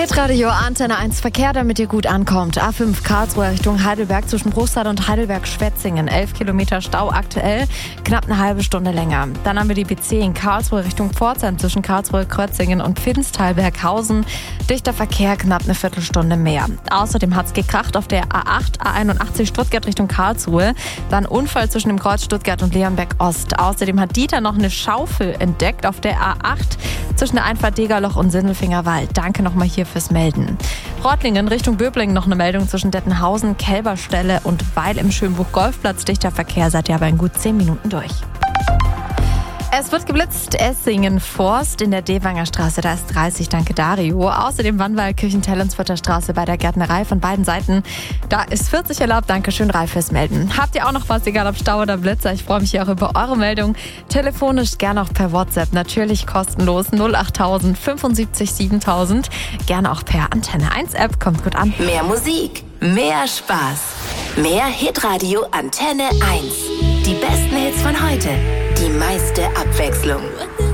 Hitradio Antenne 1 Verkehr, damit ihr gut ankommt. A5 Karlsruhe Richtung Heidelberg zwischen Bruchsal und Heidelberg-Schwetzingen. 11 Kilometer Stau aktuell, knapp eine halbe Stunde länger. Dann haben wir die B10 in Karlsruhe Richtung Pforzheim zwischen Karlsruhe-Krötzingen und Finstal-Berghausen. Dichter Verkehr, knapp eine Viertelstunde mehr. Außerdem hat's gekracht auf der A8, A81 Stuttgart Richtung Karlsruhe. Dann Unfall zwischen dem Kreuz Stuttgart und Leonberg-Ost. Außerdem hat Dieter noch eine Schaufel entdeckt auf der A8 zwischen der Einfahrt Degerloch und Sindelfingerwald. Danke nochmal hier fürs Melden. Reutlingen Richtung Böblingen noch eine Meldung zwischen Dettenhausen, Kälberstelle und Weil im Schönbuch-Golfplatz. Dichter Verkehr, seid ihr aber in gut 10 Minuten durch. Es wird geblitzt, Essingen-Forst in der Dewanger Straße, da ist 30, danke Dario. Außerdem Wannwall-Kirchen-Tellensfurter Straße bei der Gärtnerei von beiden Seiten. Da ist 40 erlaubt, danke schön Ralf fürs Melden. Habt ihr auch noch was, egal ob Stau oder Blitzer? Ich freue mich hier auch über eure Meldung. Telefonisch gerne auch per WhatsApp, natürlich kostenlos 08000 75 7000. Gerne auch per Antenne 1 App, kommt gut an. Mehr Musik, mehr Spaß, mehr Hitradio Antenne 1. Die besten Hits von heute, die meiste Abwechslung.